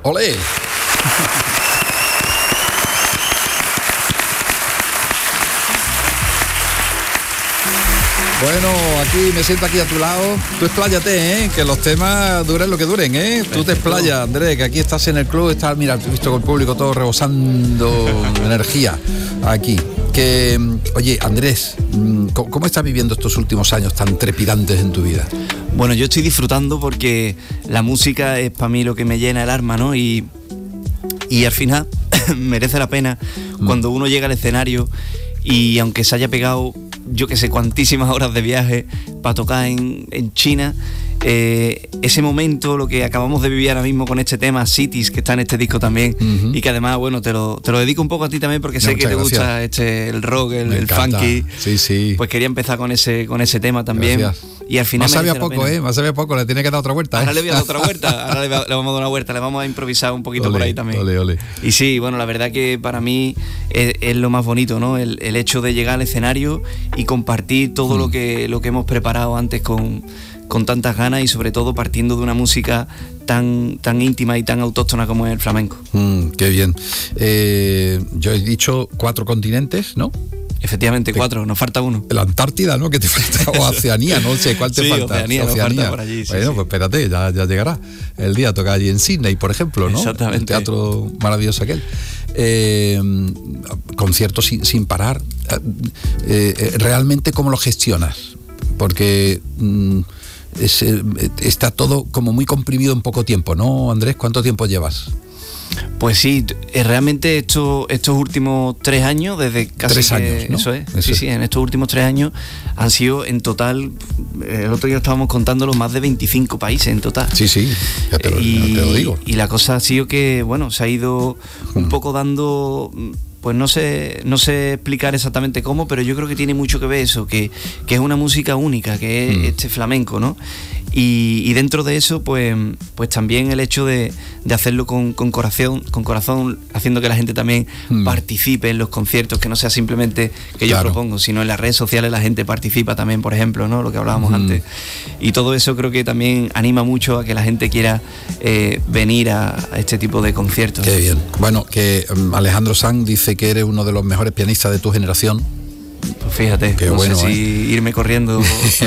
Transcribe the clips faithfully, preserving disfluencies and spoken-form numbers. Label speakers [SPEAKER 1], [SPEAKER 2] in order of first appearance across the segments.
[SPEAKER 1] ¡Olé! Bueno, aquí me siento aquí a tu lado. Tú expláyate, ¿eh? Que los temas duren lo que duren, ¿eh? Tú te explayas, Andrés, que aquí estás en el club, estás, mira, he visto con el público todo rebosando energía aquí. Que, oye, Andrés, ¿cómo estás viviendo estos últimos años tan trepidantes en tu vida?
[SPEAKER 2] Bueno, yo estoy disfrutando porque la música es para mí lo que me llena el alma, ¿no? Y, y al final merece la pena mm. cuando uno llega al escenario y aunque se haya pegado, yo que sé, cuantísimas horas de viaje para tocar en, en China, eh, ese momento, lo que acabamos de vivir ahora mismo con este tema Cities, que está en este disco también, uh-huh. y que además, bueno, te lo, te lo dedico un poco a ti también porque sé que te gracias. gusta este, el rock, el, el funky.
[SPEAKER 1] Sí, sí.
[SPEAKER 2] Pues quería empezar con ese, con ese tema también.
[SPEAKER 1] Gracias.
[SPEAKER 2] Y al final
[SPEAKER 1] más sabía poco, ¿eh? Más sabía poco, le tiene que dar otra vuelta, ¿eh?
[SPEAKER 2] Ahora le voy a dar otra vuelta, ahora le, le vamos a dar una vuelta, le vamos a improvisar un poquito
[SPEAKER 1] ole,
[SPEAKER 2] por ahí también.
[SPEAKER 1] Ole, ole.
[SPEAKER 2] Y sí, bueno, la verdad que para mí es, es lo más bonito, ¿no? El, el hecho de llegar al escenario y compartir todo mm. lo que lo que hemos preparado antes con, con tantas ganas y sobre todo partiendo de una música tan, tan íntima y tan autóctona como es el flamenco.
[SPEAKER 1] Mm, qué bien. Eh, yo he dicho cuatro continentes, ¿no?
[SPEAKER 2] Efectivamente, cuatro, nos falta uno.
[SPEAKER 1] La Antártida, ¿no? Que te falta, o Oceanía, no sé cuál te
[SPEAKER 2] sí,
[SPEAKER 1] falta.
[SPEAKER 2] Oceanía, Oceanía. Nos falta por allí. Sí,
[SPEAKER 1] bueno,
[SPEAKER 2] sí.
[SPEAKER 1] pues espérate, ya, ya llegará el día, toca allí en Sydney, por ejemplo, ¿no?
[SPEAKER 2] Exactamente.
[SPEAKER 1] El teatro maravilloso aquel. Eh, conciertos sin, sin parar. Eh, eh, ¿Realmente cómo lo gestionas? Porque mm, es, eh, está todo como muy comprimido en poco tiempo, ¿no, Andrés? ¿Cuánto tiempo llevas?
[SPEAKER 2] Pues sí, realmente estos, estos últimos tres años, desde casi
[SPEAKER 1] tres años,
[SPEAKER 2] que,
[SPEAKER 1] ¿no?
[SPEAKER 2] Eso es,
[SPEAKER 1] eso
[SPEAKER 2] sí,
[SPEAKER 1] es.
[SPEAKER 2] sí, en estos últimos tres años han sido en total, el otro día estábamos contándolo, más de veinticinco países en total.
[SPEAKER 1] Sí, sí, ya te lo,
[SPEAKER 2] y,
[SPEAKER 1] ya te lo digo.
[SPEAKER 2] Y la cosa ha sido que, bueno, se ha ido un poco dando... Pues no sé, no sé explicar exactamente cómo, pero yo creo que tiene mucho que ver eso, que, que es una música única, que es mm. este flamenco, ¿no? Y, y dentro de eso, pues, pues también el hecho de, de hacerlo con, con corazón, con corazón, haciendo que la gente también mm. participe en los conciertos, que no sea simplemente que yo claro. propongo, sino en las redes sociales la gente participa también, por ejemplo, ¿no? Lo que hablábamos mm. antes. Y todo eso creo que también anima mucho a que la gente quiera eh, venir a, a este tipo de conciertos.
[SPEAKER 1] Qué bien. Bueno, que um, Alejandro Sanz dice que eres uno de los mejores pianistas de tu generación.
[SPEAKER 2] Pues fíjate, Qué no bueno, sé si ¿eh? irme corriendo.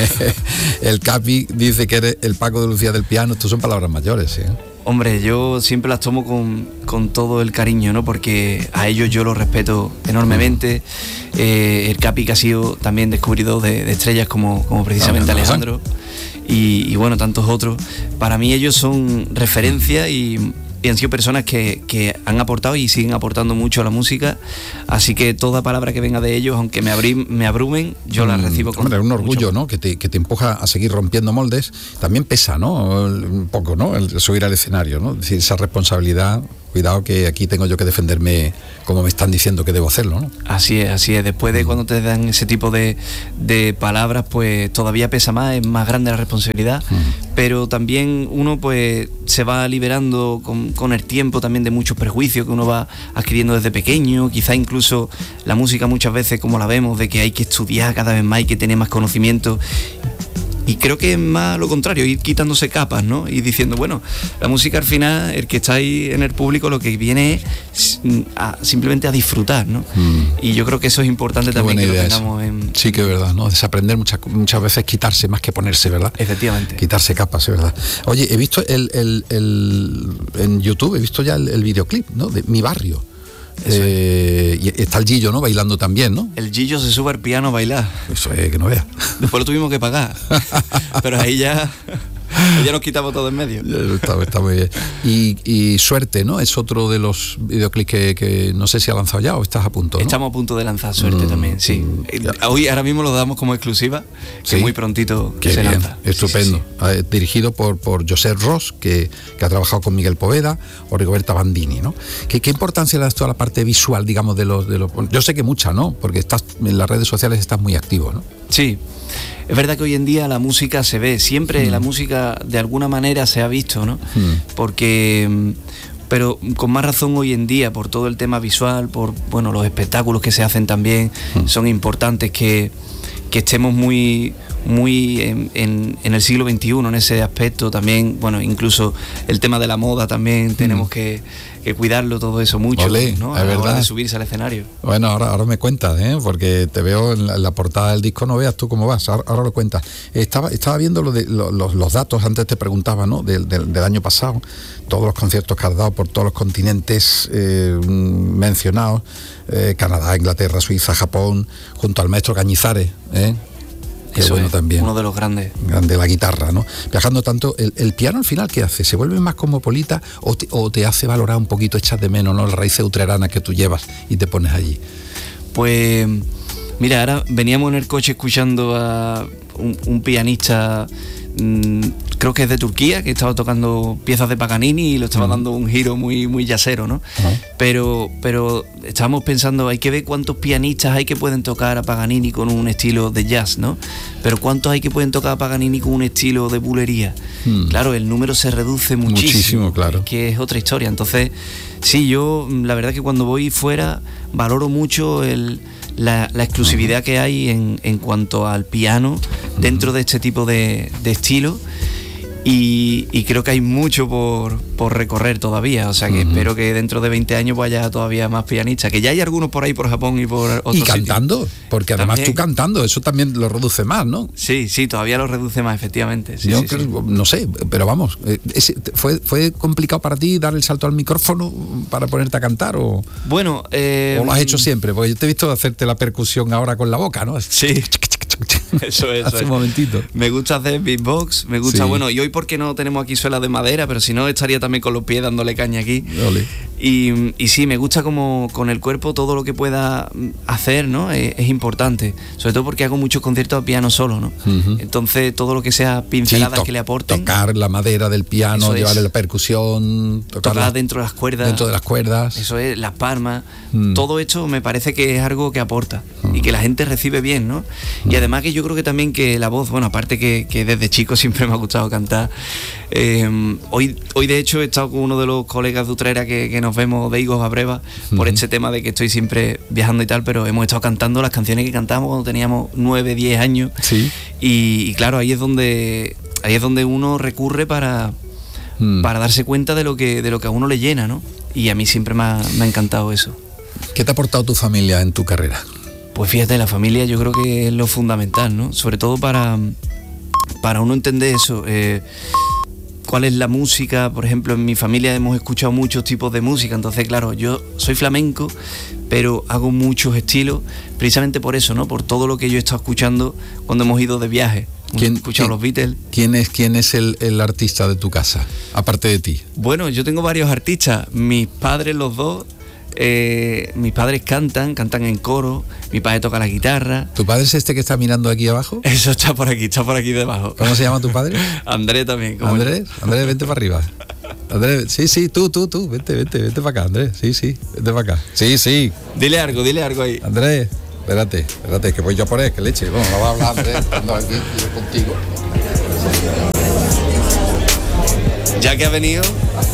[SPEAKER 1] El Capi dice que eres el Paco de Lucía del piano. Estos son palabras mayores, ¿eh?
[SPEAKER 2] Hombre, yo siempre las tomo con, con todo el cariño, ¿no? Porque a ellos yo los respeto enormemente. Eh, el Capi, que ha sido también descubridor de, de estrellas como, como precisamente no, no, no, Alejandro. Y, y bueno, tantos otros. Para mí ellos son referencia y... y han sido personas que, que han aportado y siguen aportando mucho a la música, así que toda palabra que venga de ellos, aunque me, abrí, me abrumen, yo mm, la recibo con
[SPEAKER 1] hombre, un orgullo,
[SPEAKER 2] mucho.
[SPEAKER 1] ¿no? Que te, que te empuja a seguir rompiendo moldes. También pesa, ¿no? Un poco, ¿no? El subir al escenario, ¿no? Es decir, esa responsabilidad. Cuidado que aquí tengo yo que defenderme como me están diciendo que debo hacerlo, ¿no?
[SPEAKER 2] Así es, así es. Después de cuando te dan ese tipo de, de palabras, pues todavía pesa más, es más grande la responsabilidad, mm. pero también uno pues se va liberando con, con el tiempo también de muchos prejuicios que uno va adquiriendo desde pequeño, quizá incluso la música muchas veces como la vemos, de que hay que estudiar cada vez más, hay que tener más conocimiento. Y creo que es más lo contrario, ir quitándose capas, ¿no? Y diciendo, bueno, la música al final, el que está ahí en el público, lo que viene es a, simplemente a disfrutar, ¿no? Mm. Y yo creo que eso es importante
[SPEAKER 1] Qué
[SPEAKER 2] también que lo tengamos
[SPEAKER 1] eso.
[SPEAKER 2] en...
[SPEAKER 1] Sí que es verdad, ¿no? Desaprender muchas, muchas veces, quitarse más que ponerse, ¿verdad?
[SPEAKER 2] Efectivamente.
[SPEAKER 1] Quitarse capas, es verdad. Oye, he visto el, el, el en YouTube, he visto ya el, el videoclip, ¿no? De Mi Barrio. Eh, y está el Gillo, ¿no? Bailando también, ¿no?
[SPEAKER 2] El Gillo se sube al piano a bailar.
[SPEAKER 1] Eso es, que no veas.
[SPEAKER 2] Después lo tuvimos que pagar. Pero ahí ya... Ya nos quitamos todo en medio.
[SPEAKER 1] Está, está muy bien. Y, y Suerte, ¿no? Es otro de los videoclips que, que no sé si ha lanzado ya o estás a punto, ¿no?
[SPEAKER 2] Estamos a punto de lanzar Suerte mm, también, sí. Mm, Hoy, ahora mismo lo damos como exclusiva, que sí, muy prontito
[SPEAKER 1] Qué
[SPEAKER 2] se
[SPEAKER 1] bien,
[SPEAKER 2] lanza.
[SPEAKER 1] Estupendo.
[SPEAKER 2] Sí, sí, sí.
[SPEAKER 1] Dirigido por, por José Ross, que, que ha trabajado con Miguel Poveda o Rigoberta Bandini, ¿no? ¿Qué, qué importancia le das tú a la parte visual, digamos, de los, de los... Yo sé que mucha, ¿no? Porque estás en las redes sociales estás muy activo, ¿no?
[SPEAKER 2] Sí. Es verdad que hoy en día la música se ve, siempre mm. la música de alguna manera se ha visto, ¿no? Mm. Porque, pero con más razón hoy en día, por todo el tema visual, por bueno los espectáculos que se hacen también, mm. son importantes que, que estemos muy, muy en, en, en el siglo veintiuno en ese aspecto también. Bueno, incluso el tema de la moda también tenemos mm. que, que cuidarlo, todo eso mucho.
[SPEAKER 1] Olé,
[SPEAKER 2] ¿no?
[SPEAKER 1] Es
[SPEAKER 2] a la
[SPEAKER 1] verdad.
[SPEAKER 2] hora de subirse al escenario.
[SPEAKER 1] Bueno, ahora, ahora me cuentas, ¿eh? Porque te veo en la, en la portada del disco, no veas tú cómo vas, ahora, ahora lo cuentas. Estaba, estaba viendo lo de, lo, los, los datos, antes te preguntaba, ¿no? Del, del, del año pasado, todos los conciertos que has dado por todos los continentes eh, mencionados, eh, Canadá, Inglaterra, Suiza, Japón, junto al maestro Cañizares, ¿eh? Qué
[SPEAKER 2] Eso
[SPEAKER 1] bueno
[SPEAKER 2] es,
[SPEAKER 1] también.
[SPEAKER 2] uno de los grandes.
[SPEAKER 1] Grande la guitarra, ¿no? Viajando tanto, ¿el, el piano al final qué hace? ¿Se vuelve más cosmopolita o te, o te hace valorar un poquito, echas de menos, ¿no? Las raíces utreranas que tú llevas y te pones allí?
[SPEAKER 2] Pues, mira, ahora veníamos en el coche escuchando a un, un pianista, mmm, creo que es de Turquía, que estaba tocando piezas de Paganini y lo estaba uh-huh. dando un giro muy, muy jazzero, ¿no? Uh-huh. Pero, pero estábamos pensando, hay que ver cuántos pianistas hay que pueden tocar a Paganini con un estilo de jazz, ¿no? Pero cuántos hay que pueden tocar a Paganini con un estilo de bulería. Uh-huh. Claro, el número se reduce muchísimo. Muchísimo,
[SPEAKER 1] claro.
[SPEAKER 2] Que es otra historia. Entonces, sí, yo la verdad que cuando voy fuera valoro mucho el... La, la exclusividad uh-huh. que hay en, en cuanto al piano dentro uh-huh. de este tipo de, de estilo y, y creo que hay mucho por, por recorrer todavía, o sea que uh-huh. espero que dentro de veinte años vaya todavía más pianistas, que ya hay algunos por ahí por Japón y por otros
[SPEAKER 1] y cantando,
[SPEAKER 2] sitios.
[SPEAKER 1] Porque además
[SPEAKER 2] También.
[SPEAKER 1] Tú cantando, eso también lo reduce más, ¿no?
[SPEAKER 2] Sí, sí, todavía lo reduce más, efectivamente. Sí,
[SPEAKER 1] Yo
[SPEAKER 2] sí,
[SPEAKER 1] creo,
[SPEAKER 2] sí.
[SPEAKER 1] no sé, pero vamos, ¿ese, fue, ¿fue complicado para ti dar el salto al micrófono para ponerte a cantar o,
[SPEAKER 2] bueno, eh,
[SPEAKER 1] o lo has hecho siempre? Porque yo te he visto hacerte la percusión ahora con la boca, ¿no?
[SPEAKER 2] Sí. Eso es.
[SPEAKER 1] Hace
[SPEAKER 2] eso
[SPEAKER 1] un momentito.
[SPEAKER 2] Es. Me gusta hacer beatbox, me gusta, sí. Bueno, y hoy porque no tenemos aquí suelas de madera, pero si no estaría también con los pies dándole caña aquí.
[SPEAKER 1] Ole.
[SPEAKER 2] Y, y sí, me gusta como con el cuerpo todo lo que pueda hacer, ¿no? Es, es importante, sobre todo porque hago muchos conciertos a piano solo, ¿no? Uh-huh. Entonces todo lo que sea pinceladas sí, to- que le aporten.
[SPEAKER 1] Tocar la madera del piano, llevarle la percusión,
[SPEAKER 2] tocar la, dentro de las cuerdas.
[SPEAKER 1] Dentro de las cuerdas.
[SPEAKER 2] Eso es, las palmas. Uh-huh. Todo esto me parece que es algo que aporta uh-huh. y que la gente recibe bien, ¿no? Uh-huh. Y además que yo creo que también que la voz, bueno, aparte que, que desde chico siempre me ha gustado cantar. Eh, hoy, hoy de hecho he estado con uno de los colegas de Utrera que, que nos vemos de Higos a Breva uh-huh. por este tema de que estoy siempre viajando y tal, pero hemos estado cantando las canciones que cantamos cuando teníamos nueve, diez años.
[SPEAKER 1] Sí.
[SPEAKER 2] Y, y claro, ahí es donde ahí es donde uno recurre para, uh-huh. para darse cuenta de lo que de lo que a uno le llena, ¿no? Y a mí siempre me ha, me ha encantado eso.
[SPEAKER 1] ¿Qué te ha aportado tu familia en tu carrera?
[SPEAKER 2] Pues fíjate, la familia yo creo que es lo fundamental, ¿no? Sobre todo para, para uno entender eso, eh, cuál es la música. Por ejemplo, en mi familia hemos escuchado muchos tipos de música, entonces claro, yo soy flamenco, pero hago muchos estilos, precisamente por eso, ¿no? Por todo lo que yo he estado escuchando cuando hemos ido de viaje. ¿Quién, he escuchado
[SPEAKER 1] quién,
[SPEAKER 2] los Beatles.
[SPEAKER 1] ¿Quién es, quién es el, el artista de tu casa, aparte de ti?
[SPEAKER 2] Bueno, yo tengo varios artistas, mis padres los dos. Eh, mis padres cantan, cantan en coro, mi padre toca la guitarra.
[SPEAKER 1] ¿Tu padre es este que está mirando aquí abajo?
[SPEAKER 2] Eso está por aquí, está por aquí debajo.
[SPEAKER 1] ¿Cómo se llama tu padre?
[SPEAKER 2] Andrés también.
[SPEAKER 1] Andrés, Andrés, vente para arriba. Andrés, sí, sí, tú, tú, tú, vente, vente, vente para acá, Andrés, sí, sí, vente para acá. Sí, sí.
[SPEAKER 2] Dile algo, dile algo ahí.
[SPEAKER 1] Andrés, espérate, espérate, que voy yo por él, que leche. Bueno, no va a hablar Andrés, ando aquí yo contigo.
[SPEAKER 2] Ya que ha venido...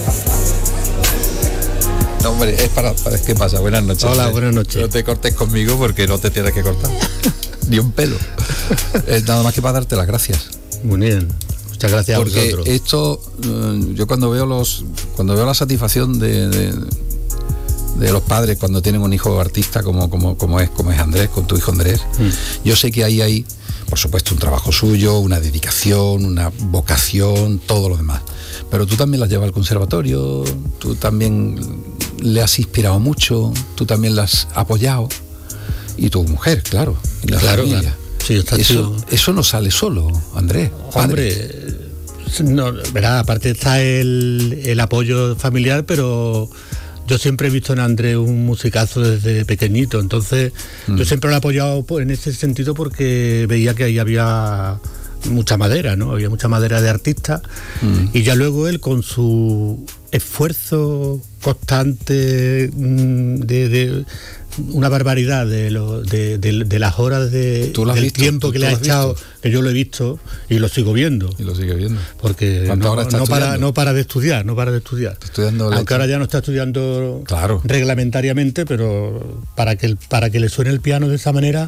[SPEAKER 1] No, hombre, es para, para... ¿Qué pasa? Buenas noches.
[SPEAKER 3] Hola, buenas noches.
[SPEAKER 1] No te cortes conmigo porque no te tienes que cortar. Ni un pelo. Es nada más que para darte las gracias.
[SPEAKER 3] Muy bien. Muchas gracias
[SPEAKER 1] porque
[SPEAKER 3] a vosotros.
[SPEAKER 1] Esto, yo cuando veo los... Cuando veo la satisfacción de... de de los padres cuando tienen un hijo artista como, como, como, es, como es Andrés, con tu hijo Andrés, mm. yo sé que ahí hay, por supuesto, un trabajo suyo, una dedicación, una vocación, todo lo demás. Pero tú también las llevas al conservatorio, tú también le has inspirado mucho, tú también la has apoyado, y tu mujer, claro, y la
[SPEAKER 3] claro,
[SPEAKER 1] familia.
[SPEAKER 3] Claro. Sí, está
[SPEAKER 1] eso, eso no sale solo, Andrés.
[SPEAKER 3] Hombre, no, verá, aparte está el, el apoyo familiar, pero... Yo siempre he visto en Andrés un musicazo desde pequeñito, entonces mm. yo siempre lo he apoyado en ese sentido porque veía que ahí había mucha madera, ¿no? Había mucha madera de artista mm. y ya luego él con su esfuerzo constante de, de una barbaridad de, lo, de, de, de las horas de, del visto? tiempo ¿Tú, que tú le ha echado, visto? Que yo lo he visto y lo sigo viendo.
[SPEAKER 1] Y lo sigue viendo.
[SPEAKER 3] Porque no, no, para, no para de estudiar, no para de estudiar.
[SPEAKER 1] Estudiando
[SPEAKER 3] Aunque ahora ya no está estudiando
[SPEAKER 1] claro.
[SPEAKER 3] reglamentariamente, pero para que, para que le suene el piano de esa manera,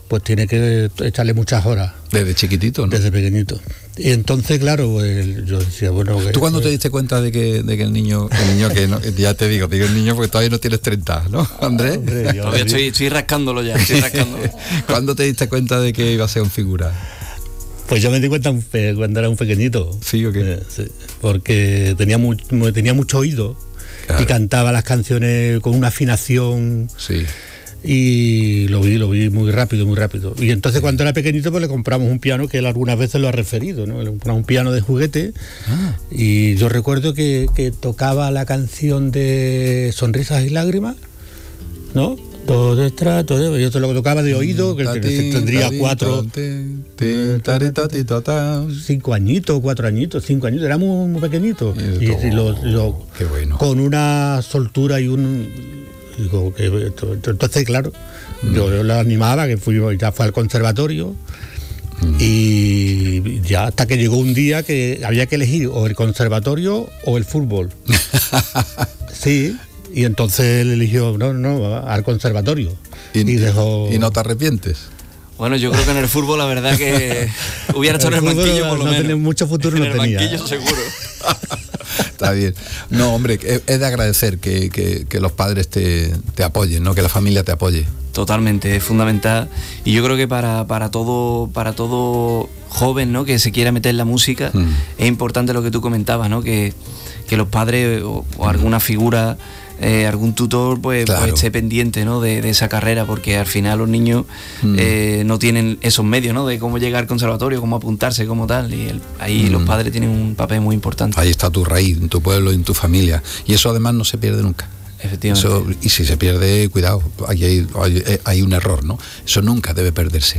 [SPEAKER 3] pues tiene que echarle muchas horas.
[SPEAKER 1] Desde chiquitito, ¿no?
[SPEAKER 3] Desde pequeñito. Y entonces, claro, pues, yo decía, bueno...
[SPEAKER 1] ¿Tú cuándo te diste cuenta de que, de que el niño, el niño que no, ya te digo, digo el niño porque todavía no tienes treinta, ¿no, Andrés?
[SPEAKER 2] Hombre, yo, todavía estoy, estoy rascándolo ya, estoy rascándolo.
[SPEAKER 1] ¿Cuándo te diste cuenta de que iba a ser un figura?
[SPEAKER 3] Pues yo me di cuenta cuando era un pequeñito.
[SPEAKER 1] ¿Sí o qué?
[SPEAKER 3] Eh, sí, porque tenía, mu tenía mucho oído, claro, y cantaba las canciones con una afinación.
[SPEAKER 1] Sí.
[SPEAKER 3] Y lo vi, lo vi muy rápido, muy rápido. Y entonces cuando era pequeñito pues le compramos un piano que él algunas veces lo ha referido, ¿no? Le compramos un piano de juguete. Ah. Y yo recuerdo que, que tocaba la canción de Sonrisas y Lágrimas, ¿no? Todo detrás, todo, yo te lo tocaba de oído, que tendría cuatro, cinco añitos, cuatro añitos, cinco añitos, era muy, muy pequeñito. Y, y lo, lo,
[SPEAKER 1] qué bueno.
[SPEAKER 3] Con una soltura y un... Digo, que, entonces, claro, mm. yo, yo lo animaba, que fui, ya fue al conservatorio, mm. y ya hasta que llegó un día que había que elegir o el conservatorio o el fútbol. Sí, y entonces él eligió, no, no, al conservatorio.
[SPEAKER 1] Y,
[SPEAKER 3] y dejó...
[SPEAKER 1] ¿Y no te arrepientes?
[SPEAKER 2] Bueno, yo creo que en el fútbol la verdad que hubiera estado en el banquillo por lo
[SPEAKER 3] no
[SPEAKER 2] menos.
[SPEAKER 3] Tenía mucho futuro, no
[SPEAKER 2] en el
[SPEAKER 3] tenía.
[SPEAKER 2] banquillo seguro.
[SPEAKER 1] Está bien. No, hombre, es de agradecer que, que, que los padres te, te apoyen, ¿no? Que la familia te apoye.
[SPEAKER 2] Totalmente, es fundamental. Y yo creo que para, para todo, para todo joven, ¿no?, que se quiera meter en la música, mm. es importante lo que tú comentabas, ¿no? Que, que los padres o, o alguna figura, eh, algún tutor, pues, claro, pues esté pendiente, ¿no?, de, de esa carrera, porque al final los niños mm. eh, no tienen esos medios, ¿no?, de cómo llegar al conservatorio, cómo apuntarse, como tal, y el, ahí mm. los padres tienen un papel muy importante.
[SPEAKER 1] Ahí está tu raíz, en tu pueblo, en tu familia, y eso además no se pierde nunca.
[SPEAKER 2] Efectivamente.
[SPEAKER 1] Eso, y si se pierde, cuidado, hay, hay, hay un error, ¿no? Eso nunca debe perderse.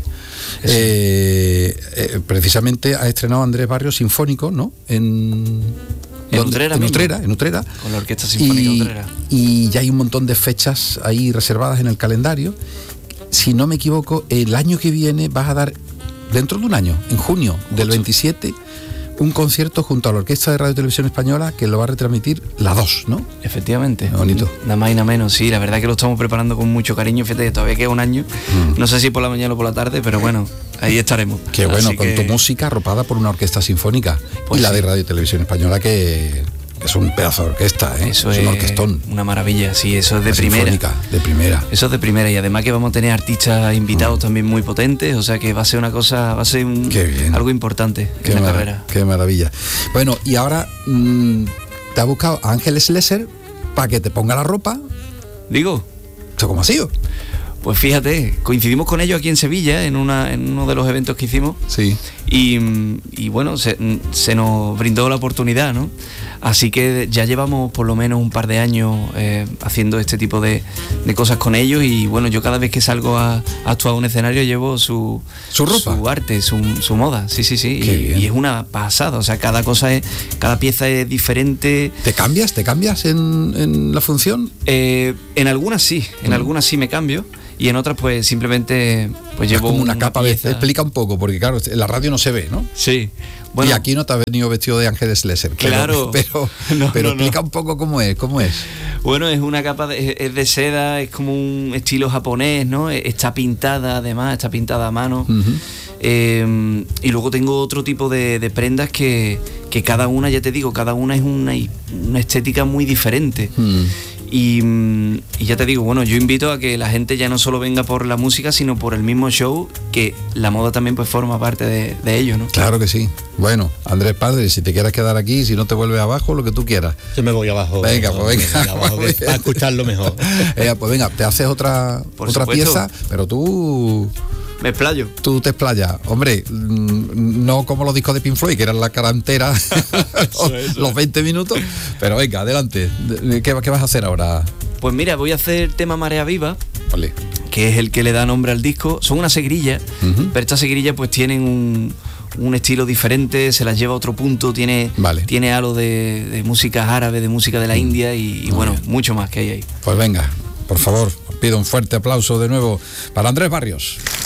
[SPEAKER 1] Eh, eh, precisamente ha estrenado Andrés Barrios Sinfónico, ¿no? En...
[SPEAKER 2] En Utrera,
[SPEAKER 1] en Utrera, en Utrera.
[SPEAKER 2] Con la Orquesta Sinfónica
[SPEAKER 1] y,
[SPEAKER 2] Utrera.
[SPEAKER 1] Y ya hay un montón de fechas ahí reservadas en el calendario. Si no me equivoco, el año que viene vas a dar, dentro de un año, en junio del veintisiete, un concierto junto a la Orquesta de Radio y Televisión Española que lo va a retransmitir la dos, ¿no?
[SPEAKER 2] Efectivamente.
[SPEAKER 1] Bonito.
[SPEAKER 2] Nada más y nada menos, sí, la verdad que lo estamos preparando con mucho cariño, fíjate, todavía queda un año, mm. no sé si por la mañana o por la tarde, pero bueno, ahí estaremos.
[SPEAKER 1] Qué bueno,
[SPEAKER 2] Así
[SPEAKER 1] con
[SPEAKER 2] que...
[SPEAKER 1] tu música arropada por una orquesta sinfónica, pues y la sí, de Radio y Televisión Española, que es un pedazo de orquesta, ¿eh?
[SPEAKER 2] Eso
[SPEAKER 1] es,
[SPEAKER 2] es
[SPEAKER 1] un orquestón.
[SPEAKER 2] Una maravilla, sí, eso es de
[SPEAKER 1] la
[SPEAKER 2] primera.
[SPEAKER 1] De primera.
[SPEAKER 2] Eso es de primera, y además que vamos a tener artistas invitados mm. también muy potentes, o sea que va a ser una cosa, va a ser un, algo importante
[SPEAKER 1] qué
[SPEAKER 2] en la
[SPEAKER 1] mar-
[SPEAKER 2] carrera.
[SPEAKER 1] Qué maravilla. Bueno, y ahora mmm, te ha buscado Ángeles Lesser para que te ponga la ropa.
[SPEAKER 2] Digo.
[SPEAKER 1] ¿Esto cómo ha sido?
[SPEAKER 2] Pues fíjate, coincidimos con ellos aquí en Sevilla, en, una, en uno de los eventos que hicimos.
[SPEAKER 1] Sí.
[SPEAKER 2] Y, y bueno, se, se nos brindó la oportunidad, ¿no? Así que ya llevamos por lo menos un par de años eh, haciendo este tipo de, de cosas con ellos, y bueno, yo cada vez que salgo a, a actuar a un escenario llevo su,
[SPEAKER 1] ¿Su ropa?
[SPEAKER 2] Su arte, su, su moda, sí, sí, sí. Y, y es una pasada, o sea, cada cosa es, cada pieza es diferente.
[SPEAKER 1] ¿Te cambias? ¿Te cambias en, en la función?
[SPEAKER 2] Eh, en algunas sí, en mm. algunas sí me cambio. Y en otras pues simplemente pues llevo
[SPEAKER 1] es como una, una capa
[SPEAKER 2] pieza.
[SPEAKER 1] de... Explica un poco, porque claro, en la radio no se ve, ¿no?
[SPEAKER 2] Sí. Bueno,
[SPEAKER 1] y aquí no te has venido vestido de Ángeles Lesser.
[SPEAKER 2] Claro.
[SPEAKER 1] Pero, pero, no, pero no, explica no. un poco cómo es, cómo es.
[SPEAKER 2] Bueno, es una capa de, es de seda, es como un estilo japonés, ¿no? Está pintada además, está pintada a mano. Uh-huh. Eh, y luego tengo otro tipo de, de prendas que, que cada una, ya te digo, cada una es una, una estética muy diferente. Uh-huh. Y, y ya te digo, bueno, yo invito a que la gente ya no solo venga por la música, sino por el mismo show, que la moda también pues forma parte de, de ello, ¿no?
[SPEAKER 1] Claro que sí. Bueno, Andrés Padre, si te quieres quedar aquí, si no te vuelves abajo, lo que tú quieras.
[SPEAKER 3] Yo me voy abajo.
[SPEAKER 1] Venga,
[SPEAKER 3] no,
[SPEAKER 1] pues venga.
[SPEAKER 3] Abajo, a escucharlo mejor.
[SPEAKER 1] Eh, pues venga, te haces otra, otra pieza, pero tú...
[SPEAKER 2] Me explayo.
[SPEAKER 1] Tú te explayas. Hombre, no como los discos de Pink Floyd, que eran la cara entera, eso, eso. los veinte minutos. Pero venga, adelante. ¿Qué, ¿Qué vas a hacer ahora?
[SPEAKER 2] Pues mira, voy a hacer el tema Marea Viva,
[SPEAKER 1] vale,
[SPEAKER 2] que es el que le da nombre al disco. Son una seguirilla, uh-huh. pero estas seguirillas pues tienen un, un estilo diferente, se las lleva a otro punto, tiene, vale. tiene halo de, de música árabe, de música de la India y, y bueno, bien. mucho más que hay ahí.
[SPEAKER 1] Pues venga, por favor, os pido un fuerte aplauso de nuevo para Andrés Barrios.